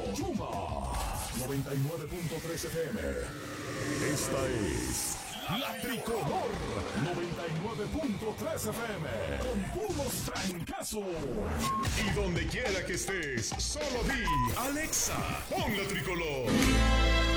Chuma 99.3 FM. Esta es La Tricolor 99.3 FM. Con puros trancazos. Y donde quiera que estés, solo di Alexa, pon La Tricolor.